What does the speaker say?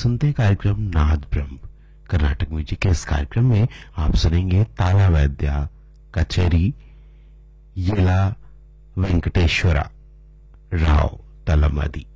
सुनते हैं कार्यक्रम नाद ब्रह्म कर्नाटक म्यूजिक के। इस कार्यक्रम में आप सुनेंगे ताला वैद्या कचेरी येला वेंकटेश्वरा राव तलमदी।